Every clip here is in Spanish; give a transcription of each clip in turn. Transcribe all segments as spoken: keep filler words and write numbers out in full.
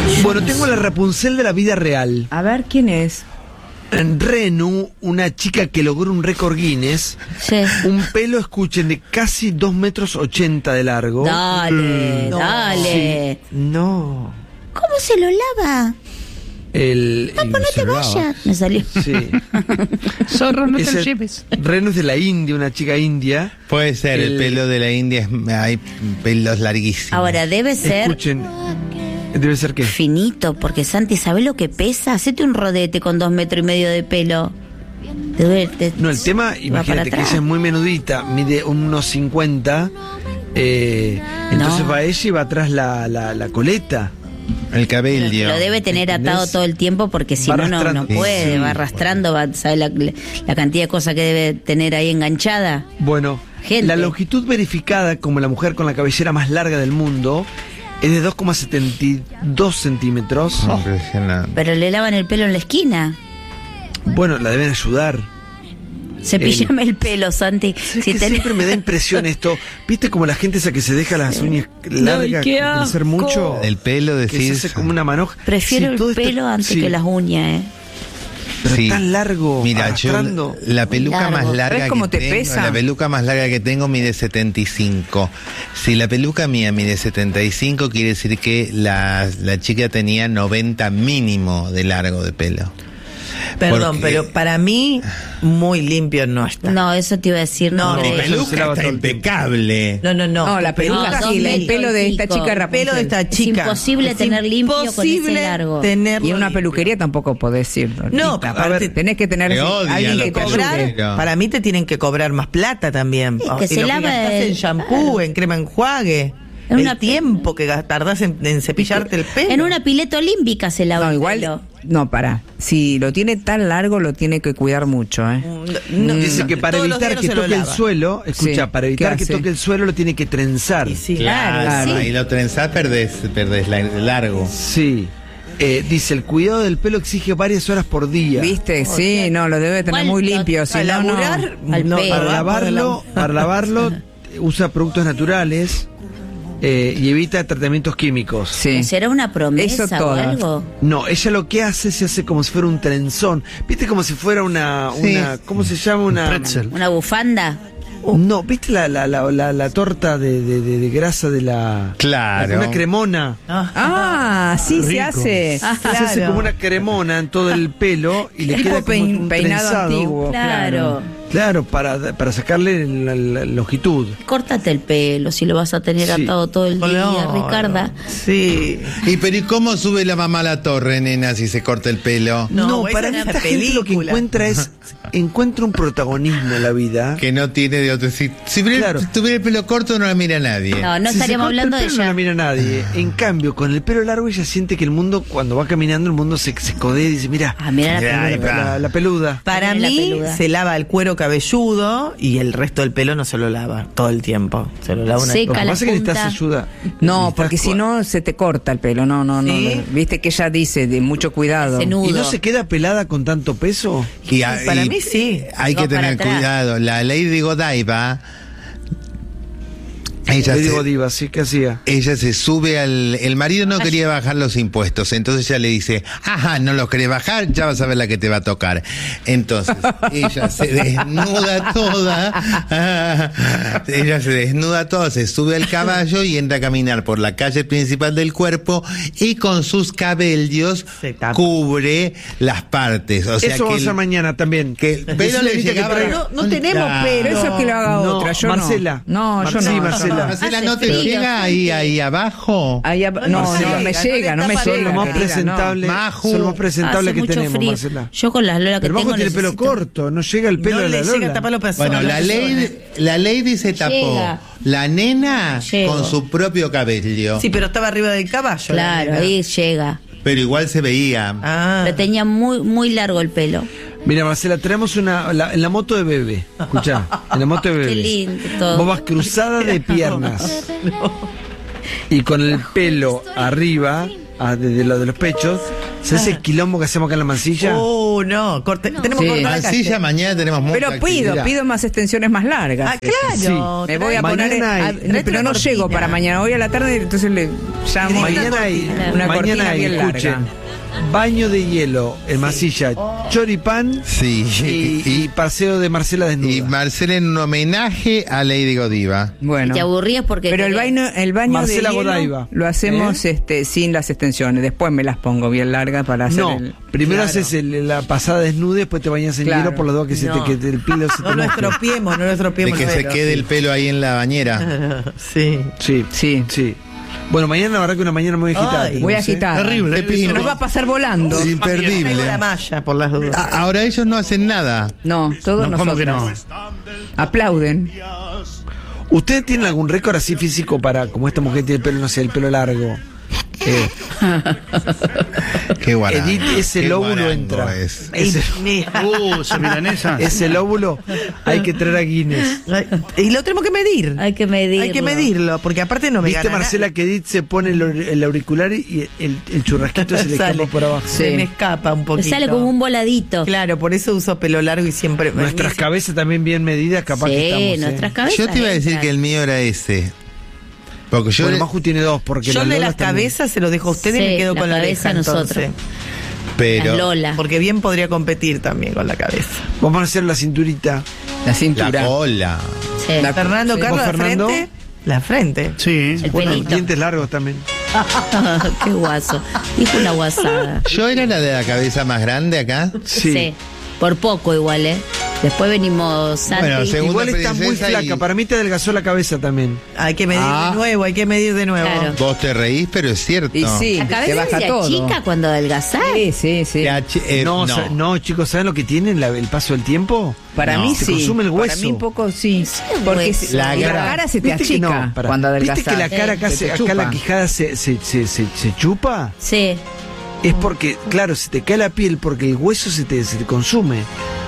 Bueno, tengo la Rapunzel de la vida real. A ver, ¿quién es? Renu, una chica que logró un récord Guinness. Sí. Un pelo, escuchen, de casi dos metros ochenta de largo. Dale, No, dale. sí, no. ¿Cómo se lo lava? El, Papá, el no te celular. vayas. Me salió. Sí. Zorro, no te Ese- lo lleves. Renu es de la India, una chica india. Puede ser, el, El- pelo de la India es, hay pelos larguísimos. Ahora, debe ser Escuchen. Debe ser que. finito, porque Santi, ¿sabes lo que pesa? Hacete un rodete con dos metros y medio de pelo. Te duele, te- No, el tema, va para imagínate que atrás. ella es muy menudita, mide unos cincuenta. Eh, entonces No. va ella y va atrás la, la, la coleta. El cabello. Lo debe tener atado ¿Entendés? todo el tiempo porque si Va no, no, no arrastrando. puede, Sí. va arrastrando, va, ¿sabe la, la cantidad de cosas que debe tener ahí enganchada? Bueno, Gente. la longitud verificada como la mujer con la cabellera más larga del mundo es de dos coma setenta y dos centímetros. Impresionante. Pero le lavan el pelo en la esquina. Bueno, la deben ayudar. Cepillame el pelo, Santi. Es Si que tenés- siempre me da impresión esto. ¿Viste como la gente esa que se deja las uñas largas, qué crecer asco. mucho? El pelo de Que se hace como una manoja. Prefiero Sí, todo el esto- pelo antes sí, que las uñas, ¿eh? Pero Sí. tan largo, Mira, yo arrastrando. la peluca Largo. más larga ¿Ves cómo que te tengo, pesa? la peluca más larga que tengo mide setenta y cinco. Si la peluca mía mide setenta y cinco, quiere decir que la, la chica tenía noventa mínimo de largo de pelo. Perdón, Porque- pero para mí muy limpio no está. No, eso te iba a decir. No, No, Mi no, creo. se peluca lava está todo el tiempo. impecable. No, no, no. No, la peluca No, sí, dos el pelo de esta metros y chica El Rapunzel. pelo de esta chica. imposible Es tener limpio con ese imposible largo. tenerlo Y en una limpio. peluquería tampoco podés ir. No, Tita. aparte- A ver, tenés que tener Te odia alguien la que te peluca. ayude. Pero- Para mí te tienen que cobrar más plata también. Sí, que Y se lo que lava gastás el- en shampoo, en crema enjuague. En el una- tiempo que gas- tardás en, en cepillarte el pelo. En una pileta olímpica se lava No, el igual, pelo. no, para. Si lo tiene tan largo, lo tiene que cuidar mucho, ¿eh? No, Dice que para todos los evitar días que no se lo toque el lava. suelo, escucha, Sí, para evitar ¿qué que hace? toque el suelo lo tiene que trenzar. Y sí. Claro, Claro, sí. y lo trenzás, perdés, perdés la- largo. Sí. Eh, dice, el cuidado del pelo exige varias horas por día. ¿Viste? Sí, no, lo debe tener Igual muy lo- limpio. Si A no, no. laburar, Al no, pelo. Para va a poder lavarlo, lavar. para lavarlo usa productos naturales eh, y evita tratamientos químicos. Sí. ¿Será una promesa Eso o todo. algo? No, ella lo que hace se hace como si fuera un trenzón. ¿Viste como si fuera una, Sí. una ¿cómo se llama? Una ¿Una bufanda? No, ¿viste la, la, la, la, la torta de, de, de- de grasa de la Claro. una cremona? Ah, sí, se Rico. hace. Ah, Se hace como una cremona en todo el pelo y le Tipo queda como pein- un peinado trenzado. antiguo. Claro. Claro, para, para sacarle la, la longitud. Córtate el pelo si lo vas a tener Sí. atado todo el día, No, Ricarda. no. Sí. ¿Y pero y cómo sube la mamá a la torre, nena, si se corta el pelo? No, No, esa para es mí una esta gente lo que película. encuentra es encuentra un protagonismo en la vida. Que no tiene de otro. Si, si tuviera, Claro. si tuviera el pelo corto, no la mira nadie. No, no Si se estaríamos corta el hablando de pelo, no la ella. mira nadie. En cambio, con el pelo largo ella siente que el mundo, cuando va caminando, el mundo se, se codea y dice, mira, Ah, mira la Mira, ahí peluda. va. la, la peluda. Para También la mí peluda. se lava el cuero cabelludo y el resto del pelo no se lo lava todo el tiempo. Se lo lava una Seca Lo que la pasa es que necesitas punta. ayuda. No, Necesitas porque si cua- no se te corta el pelo. No, no, no. ¿Sí? Viste que ella dice de mucho cuidado. Ese nudo. ¿Y no se queda pelada con tanto peso? Y a- Para y mí sí. Hay Va que para tener atrás. cuidado. La Lady Godiva. Ella Le digo se, diva, sí, ¿qué hacía? ella se sube al... El marido no quería bajar los impuestos, entonces ella le dice, ajá, no los querés bajar, ya vas a ver la que te va a tocar. Entonces, ella se desnuda toda, ah, ella se desnuda toda, se sube al caballo y entra a caminar por la calle principal del cuerpo y con sus cabellos Se tapa. cubre las partes. O sea Eso que vamos a el- hacer mañana también. que el pelo Decirle le a Anita que llegaba... traiga- No, no tenemos Ah. pelo. Pero eso que lo haga No, otra, yo Marcela. no. No, yo Mar- no. sí, Marcela. Marcela, Hace ¿no te frío, llega ahí, ahí abajo? Ahí ab- no, Marcela, no me no llega, le no me tapa llega. Son lo más querida, presentable, Maju. son lo más presentable Hace que mucho tenemos, frío. Marcela. Yo con las lolas que Pero Majo tengo tiene pelo necesito- corto, no llega el pelo no de la le llega Lola. a tapar los pezones. Bueno, la ley, la lady se tapó. Llega. La nena Llego. con su propio cabello. Sí, pero estaba arriba del caballo. la Claro, nena. ahí llega. Pero igual se veía. Ah. Pero tenía muy, muy largo el pelo. Mira, Marcela, tenemos una la- en la moto de bebé. Escuchá, en la moto de bebé. Qué lindo todo. Vos vas cruzada de piernas. Y con el pelo arriba, ah, desde lo de los pechos, se hace el quilombo que hacemos acá en la mancilla. Oh, Uh, no, corte, tenemos Sí. corte la Así ya calle. mañana tenemos mucha Pero pido, actividad. pido más extensiones más largas. Ah, claro. Me voy a Mañana poner, hay- a- Tráete pero una no llego cortina. para mañana. Hoy a la tarde, entonces le llamo. Mañana hay, Una cortina mañana hay, bien larga. escuchen, baño de hielo en Masilla, choripán Sí. y, y paseo de Marcela desnuda. Y Marcela en un homenaje a Lady Godiva. Bueno. Te aburrías porque... Pero el te- baño, el baño Marcela de hielo Godaiva. lo hacemos ¿Eh? este, sin las extensiones. Después me las pongo bien largas para hacer No, el... primero Claro. haces el- la pasada desnuda, después te bañas en Claro. hielo por las dos que se No. te quede el pelo se te No lo moje. estropiemos, no lo De estropiemos. que el se pelo. quede el pelo ahí en la bañera. Sí. Sí, Sí. sí. Bueno, mañana la verdad que una mañana muy agitada. Ay. tenemos, Voy a ¿eh? agitar. Terrible. Se nos va a pasar volando. Es imperdible. Traigo la malla por las dudas. A- Ahora ellos no hacen nada. No, todos No, ¿cómo nosotros. que no? Aplauden. ¿Ustedes tienen algún récord así físico para, como esta mujer tiene el pelo, no sé, el pelo largo? Eh, Qué guarango. Edith, ese Qué lóbulo guarango entra. es. Ese, Mira. Uh, esa milanesa. ese lóbulo hay que traer a Guinness. Ay, Y lo tenemos que medir. Hay que medirlo. Hay que medirlo, porque aparte no me ¿Viste, gana Marcela, nada. que Edith se pone el, aur- el auricular y el, el churrasquito se le Sale. escapa por abajo? Se Sí. me escapa un Me poquito. sale como un voladito. Claro, por eso uso pelo largo y siempre... Nuestras me- cabezas también bien medidas, capaz que Sí, estamos. ¿eh? nuestras cabezas. Yo te iba a decir entran. que el mío era ese. Porque yo. Bueno, Maju tiene dos, porque Yo la el de Lola las también. cabezas se los dejo a ustedes y Sí, me quedo la con la cabeza oreja nosotros. entonces. pero. Las Lola. Porque bien podría competir también con la cabeza. Vamos a hacer la cinturita. La cintura. La cola. Sí. La- Fernando Sí. Carlos, ¿Vos, la Fernando? frente. La frente. Sí. El Bueno, pelito. dientes largos también. Qué guaso. Dijo una guasada. Yo era la de la cabeza más grande acá. Sí. Por poco igual, ¿eh? Después venimos Santi. Bueno, según- Igual Segunda está muy princesa flaca. y- Para mí te adelgazó la cabeza también. Hay que medir Ah. de nuevo, hay que medir de nuevo. Claro. Vos te reís, pero es cierto. Y sí, La te cabeza baja se todo. achica cuando adelgazás. Sí, sí, sí. Te ach- eh, no, no. sa- no, chicos, ¿saben lo que tienen la- el paso del tiempo? Para No. mí Se sí. consume el Para hueso. mí un poco sí. Sí, Porque hueso. si- La y la cara- cara se te ¿Viste que achica no? Pará. cuando adelgazás. ¿Viste que la cara acá, Se se, te acá la chupa. quijada se, se, se, se, se chupa? Sí. Es porque, claro, se te cae la piel porque el hueso se te, se te consume.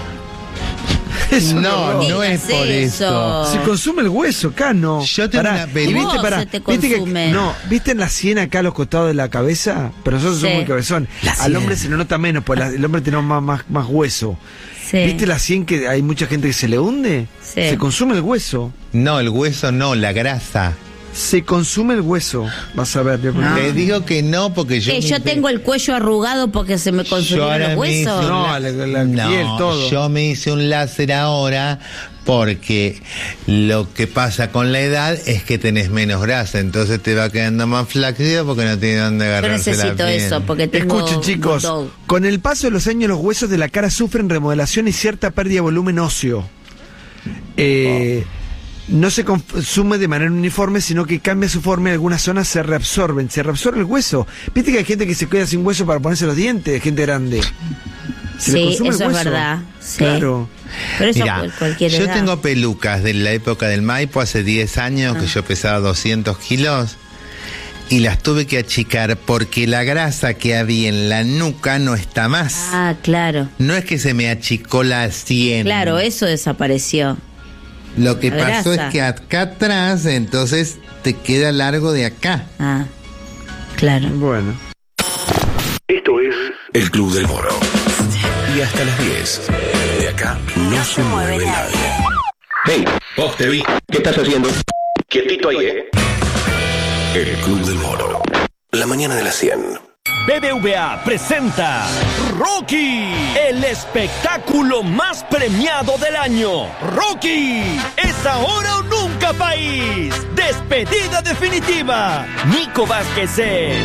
Es un No, horror. no es digas por eso. esto. Se consume el hueso, acá no. Yo tengo una peli- Y viste, Vos pará, se te viste que- consume. no, ¿viste en la sien acá a los costados de la cabeza? Pero nosotros somos Sí. muy cabezón. La Al sien. hombre se le nota menos, pues la- el hombre tiene más, más, más hueso. Sí. ¿Viste la sien que hay mucha gente que se le hunde? Sí. Se consume el hueso. No, el hueso no, la grasa. Se consume el hueso. Vas a ver. Ah. Les digo que no, porque yo. ¿Qué, me yo hice- tengo el cuello arrugado porque se me Yo consumieron ahora los me hice huesos. un No, la- la- la piel, todo. Yo me hice un láser ahora porque lo que pasa con la edad es que tenés menos grasa, entonces te va quedando más flácido porque no tiene dónde Yo agarrarse la necesito piel. eso porque tengo Escuchen, chicos, bulldog. con el paso de los años los huesos de la cara sufren remodelación y cierta pérdida de volumen óseo. Eh, No se consume de manera uniforme, sino que cambia su forma y algunas zonas se reabsorben. Se reabsorbe el hueso. Viste que hay gente que se queda sin hueso para ponerse los dientes, gente grande. Se le Sí, consume el eso es hueso. verdad. Sí. Claro. Pero eso Mirá, cual- cualquier yo edad. tengo pelucas de la época del Maipo hace diez años, Ah. que yo pesaba doscientos kilos, y las tuve que achicar porque la grasa que había en la nuca no está más. Ah, claro. No es que se me achicó la sien. Claro, eso desapareció. Lo que la pasó grasa. es que acá atrás, entonces te queda largo de acá. Ah, claro. Bueno. Esto es El Club del Moro. Y hasta las diez. De acá no, se mueve nadie. Hey, vos te vi. ¿Qué estás haciendo? Quietito ahí, ¿eh? El Club del Moro. La mañana de las cien. B B V A presenta Rocky, el espectáculo más premiado del año. Rocky, es ahora o nunca, país. Despedida definitiva. Nico Vázquez es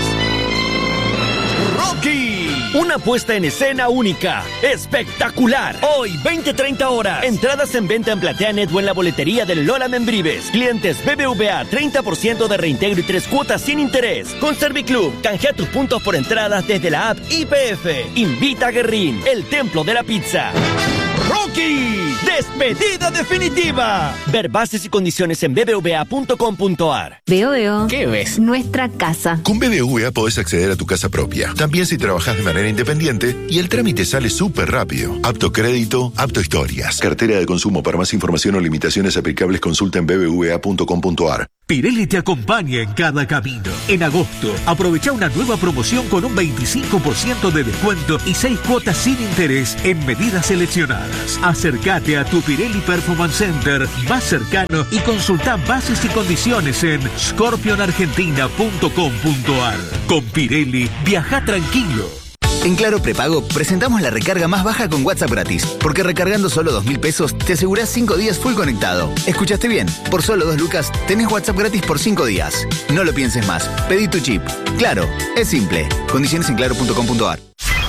Rocky, una puesta en escena única, espectacular. Hoy, veinte treinta horas. Entradas en venta en PlateaNet o en la boletería del Lola Membrives. Clientes B B V A, treinta por ciento de reintegro y tres cuotas sin interés. Con Serviclub, canjea tus puntos por entradas desde la app I P F. Invita a Guerrín, el templo de la pizza. Rocky, despedida definitiva. Ver bases y condiciones en b b v a punto com punto a r. Veo, veo. ¿Qué ves? Nuestra casa. Con B B V A podés acceder a tu casa propia. También si trabajas de manera independiente y el trámite sale súper rápido. Apto crédito, apto historias. Cartera de consumo. Para más información o limitaciones aplicables consulta en b b v a punto com punto a r. Pirelli te acompaña en cada camino. En agosto, aprovecha una nueva promoción con un veinticinco por ciento de descuento y seis cuotas sin interés en medidas seleccionadas. Acércate a tu Pirelli Performance Center más cercano y consulta bases y condiciones en scorpion argentina punto com punto ar. Con Pirelli, viaja tranquilo. En Claro Prepago presentamos la recarga más baja con WhatsApp gratis, porque recargando solo dos mil pesos te asegurás cinco días full conectado. ¿Escuchaste bien? Por solo dos lucas tenés WhatsApp gratis por cinco días. No lo pienses más. Pedí tu chip. Claro, es simple. Condiciones en claro punto com punto ar.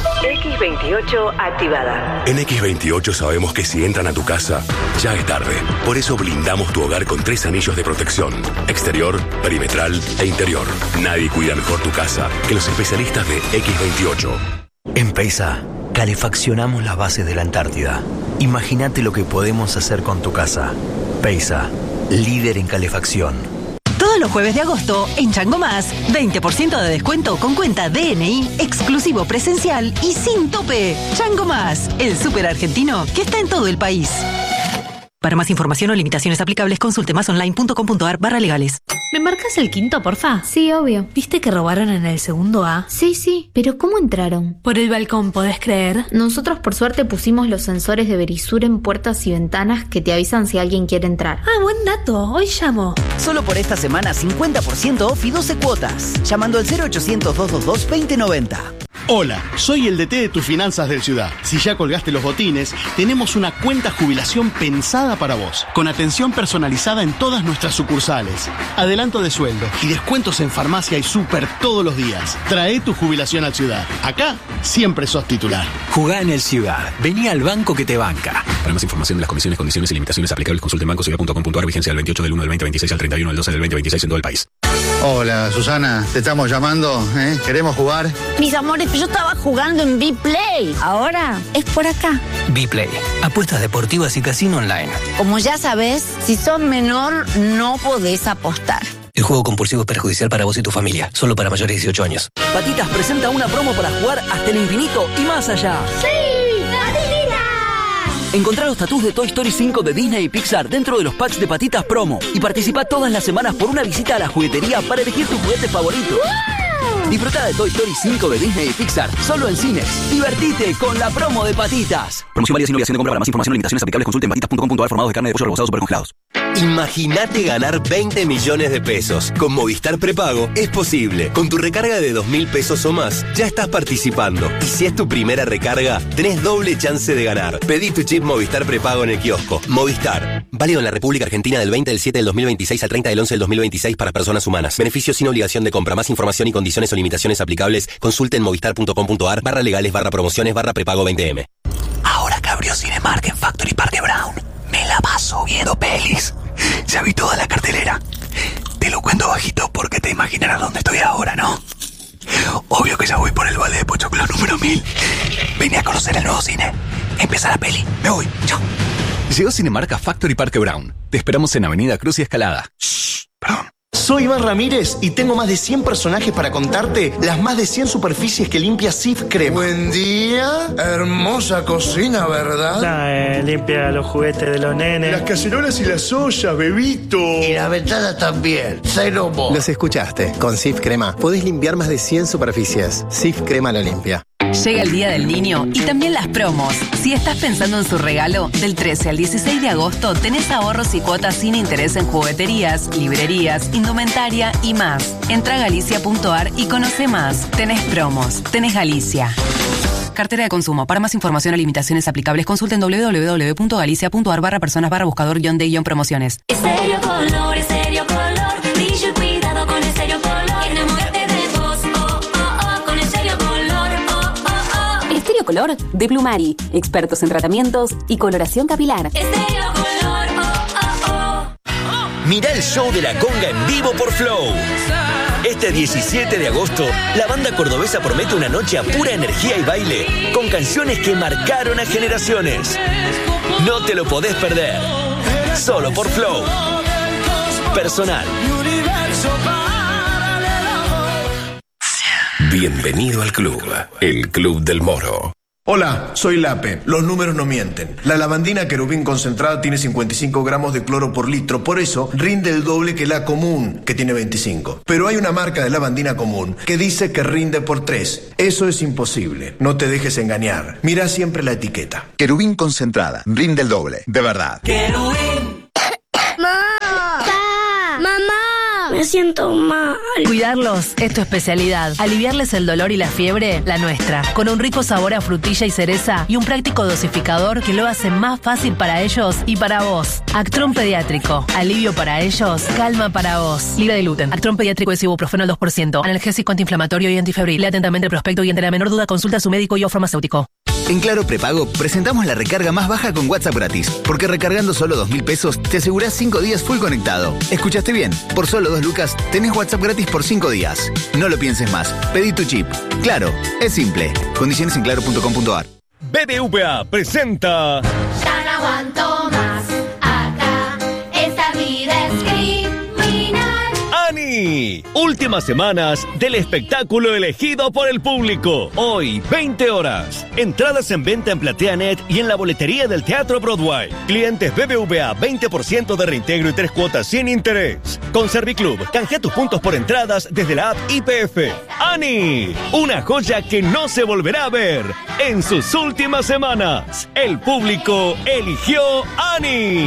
X veintiocho activada. En X veintiocho sabemos que si entran a tu casa, ya es tarde. Por eso blindamos tu hogar con tres anillos de protección: exterior, perimetral e interior. Nadie cuida mejor tu casa que los especialistas de X veintiocho. En Peisa, calefaccionamos las bases de la Antártida. Imagínate lo que podemos hacer con tu casa. Peisa, líder en calefacción. Todos los jueves de agosto, en Chango Más, veinte por ciento de descuento con cuenta D N I, exclusivo presencial y sin tope. Chango Más, el súper argentino que está en todo el país. Para más información o limitaciones aplicables, consulte masonline punto com punto ar barra legales. ¿Me marcas el quinto, porfa? Sí, obvio. ¿Viste que robaron en el segundo A? Sí, sí. ¿Pero cómo entraron? Por el balcón, ¿podés creer? Nosotros, por suerte, pusimos los sensores de Verisur en puertas y ventanas que te avisan si alguien quiere entrar. Ah, buen dato. Hoy llamo. Solo por esta semana, cincuenta por ciento off y doce cuotas. Llamando al cero ochocientos, doscientos veintidós, veinte noventa. Hola, soy el D T de tus finanzas del Ciudad. Si ya colgaste los botines, tenemos una cuenta jubilación pensada para vos, con atención personalizada en todas nuestras sucursales, adelanto de sueldo y descuentos en farmacia y súper todos los días. Trae tu jubilación al Ciudad. Acá siempre sos titular. Jugá en el Ciudad. Vení al banco que te banca. Para más información de las comisiones, condiciones y limitaciones aplicables, consulte en banco ciudad punto com punto ar. Vigencia del veintiocho del uno del veinte veintiséis al treinta y uno del doce del veinte veintiséis en todo el país. Hola, Susana, te estamos llamando, ¿eh? ¿Queremos jugar? Mis amores, yo estaba jugando en B-Play. Ahora es por acá. B-Play, apuestas deportivas y casino online. Como ya sabes, si sos menor, no podés apostar. El juego compulsivo es perjudicial para vos y tu familia. Solo para mayores de dieciocho años. Patitas presenta una promo para jugar hasta el infinito y más allá. ¡Sí! ¡Patitas! Encontrá los tatús de Toy Story cinco de Disney y Pixar dentro de los packs de Patitas Promo. Y participá todas las semanas por una visita a la juguetería para elegir tu juguete favorito. ¡Wow! Disfrutá de Toy Story cinco de Disney y Pixar solo en cines. Divertite con la promo de Patitas. Promoción válida sin obligación de compra. Para más información o limitaciones aplicables, consulte en patitas punto com punto ar. Formados de carne de pollo rebozados supercongelados. Imagínate ganar veinte millones de pesos. Con Movistar Prepago es posible. Con tu recarga de dos mil pesos o más, ya estás participando. Y si es tu primera recarga, tenés doble chance de ganar. Pedí tu chip Movistar Prepago en el kiosco. Movistar. Válido en la República Argentina del veinte del siete del dos mil veintiséis al treinta del once del dos mil veintiséis para personas humanas. Beneficio sin obligación de compra. Más información y condiciones o limitaciones aplicables, consulte en movistar punto com punto ar barra legales barra promociones barra prepago veinte eme. Ahora que abrió Cinemark en Factory Parque Brown, me la paso viendo pelis. Ya vi toda la cartelera. Te lo cuento bajito porque te imaginarás dónde estoy ahora, ¿no? Obvio que ya voy por el vale de Pochoclo número mil. Vine a conocer el nuevo cine. Empieza la peli. Me voy. Chao. Llegó Cinemark a Factory Parque Brown. Te esperamos en Avenida Cruz y Escalada. Shh, perdón. Soy Iván Ramírez y tengo más de cien personajes para contarte las más de cien superficies que limpia Sif Crema. Buen día, hermosa cocina, ¿verdad? Nah, eh, limpia los juguetes de los nenes. Las cacerolas y las ollas, bebito. Y la ventana también, cero mo. Los escuchaste, con Sif Crema podés limpiar más de cien superficies. Sif Crema lo limpia. Llega el Día del Niño y también las promos. Si estás pensando en su regalo, del trece al dieciséis de agosto tenés ahorros y cuotas sin interés en jugueterías, librerías, indumentaria y más. Entra a galicia punto ar y conoce más. Tenés promos, tenés Galicia. Cartera de consumo. Para más información o limitaciones aplicables, consulten doble u doble u doble u punto galicia punto ar barra personas barra buscador guión de guión promociones. Estéreo Color, Estéreo Color, brillo y cuidado con Estéreo Color. Enamórate de vos, oh, oh, oh, con Estéreo Color, oh, oh, oh. Estéreo Color de Plumari, expertos en tratamientos y coloración capilar. Estéreo Color, oh, oh, oh. Mirá el show de la conga en vivo por Flow. Este diecisiete de agosto, la banda cordobesa promete una noche a pura energía y baile, con canciones que marcaron a generaciones. No te lo podés perder. Solo por Flow. Personal. Bienvenido al club, el Club del Moro. Hola, soy Lape. Los números no mienten. La lavandina querubín concentrada tiene cincuenta y cinco gramos de cloro por litro, por eso rinde el doble que la común, que tiene veinticinco. Pero hay una marca de lavandina común que dice que rinde por tres. Eso es imposible. No te dejes engañar. Mira siempre la etiqueta. Querubín concentrada. Rinde el doble. De verdad. Querubín. ¡Mamá! ¡Mamá! Me siento mal. Cuidarlos es tu especialidad. Aliviarles el dolor y la fiebre, la nuestra. Con un rico sabor a frutilla y cereza y un práctico dosificador que lo hace más fácil para ellos y para vos. Actron Pediátrico. Alivio para ellos, calma para vos. Libre de gluten. Actron Pediátrico es ibuprofeno al dos por ciento. Analgésico, antiinflamatorio y antifebril. Lea atentamente el prospecto y ante la menor duda consulta a su médico y o farmacéutico. En Claro Prepago presentamos la recarga más baja con WhatsApp gratis, porque recargando solo dos mil pesos te asegurás cinco días full conectado. ¿Escuchaste bien? Por solo dos lucas tenés WhatsApp gratis por cinco días. No lo pienses más. Pedí tu chip. Claro, es simple. Condiciones en claro punto com punto a r. B B V A presenta... Ya no aguanto más. Acá esta vida es criminal. ¡Ani! Últimas semanas del espectáculo elegido por el público. Hoy, veinte horas. Entradas en venta en PlateaNet y en la boletería del Teatro Broadway. Clientes B B V A, veinte por ciento de reintegro y tres cuotas sin interés. Con Serviclub, canjea tus puntos por entradas desde la app I P F. ¡Ani! Una joya que no se volverá a ver. En sus últimas semanas, el público eligió Ani.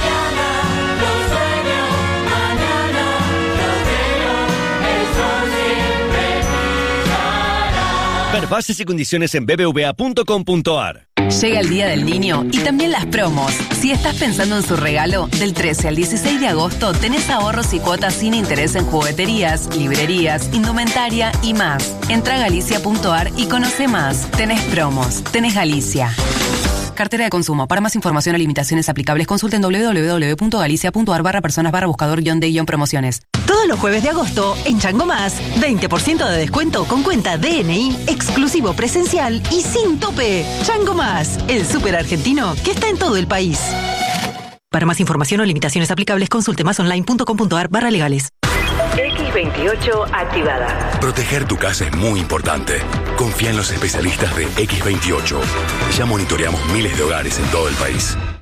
Ver bases y condiciones en b b v a punto com punto a r. Llega el Día del Niño y también las promos. Si estás pensando en su regalo, del trece al dieciséis de agosto tenés ahorros y cuotas sin interés en jugueterías, librerías, indumentaria y más. Entra a galicia punto a r y conoce más. Tenés promos. Tenés Galicia. Cartera de consumo. Para más información o limitaciones aplicables, consulten w w w punto galicia punto a r barra personas barra buscador guión de guión promociones. Todos los jueves de agosto, en Chango Más, veinte por ciento de descuento con cuenta D N I, exclusivo presencial y sin tope. Chango Más, el súper argentino que está en todo el país. Para más información o limitaciones aplicables, consulte más online punto com punto a r barra legales. X veintiocho activada. Proteger tu casa es muy importante. Confía en los especialistas de X veintiocho. Ya monitoreamos miles de hogares en todo el país.